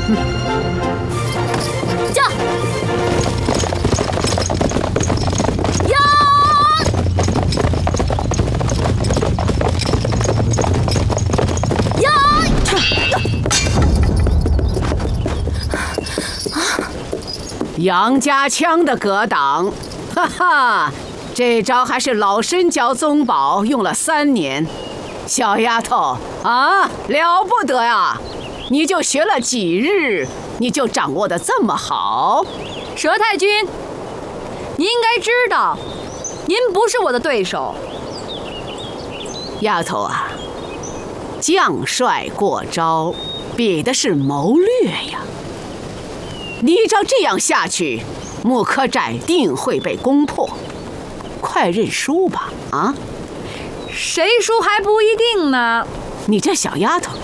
驾！呀！呀！ 杨家枪的格挡，哈哈，这招还是老身教宗宝用了3年。小丫头啊，了不得呀！你就学了几日，你就掌握得这么好？ 佘太君，您应该知道，您不是我的对手。 丫头啊，将帅过招，比的是谋略呀。你照这样下去，木柯寨定会被攻破。快认输吧！啊， 谁输还不一定呢。 你这小丫头